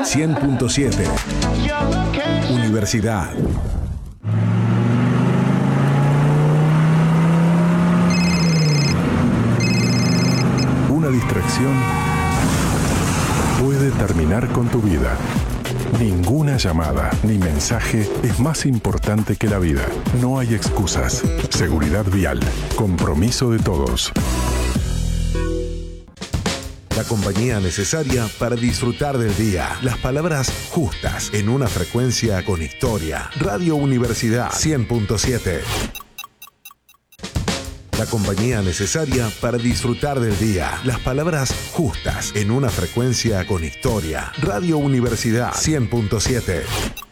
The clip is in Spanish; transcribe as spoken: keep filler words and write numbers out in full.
cien punto siete. Universidad. Una distracción puede terminar con tu vida. Ninguna llamada ni mensaje es más importante que la vida. No hay excusas. Seguridad vial. Compromiso de todos. La compañía necesaria para disfrutar del día. Las palabras justas en una frecuencia con historia. Radio Universidad cien punto siete. La compañía necesaria para disfrutar del día. Las palabras justas en una frecuencia con historia. Radio Universidad cien punto siete.